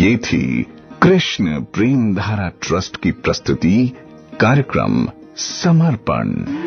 ये थी कृष्ण प्रेम धारा ट्रस्ट की प्रस्तुति कार्यक्रम समर्पण।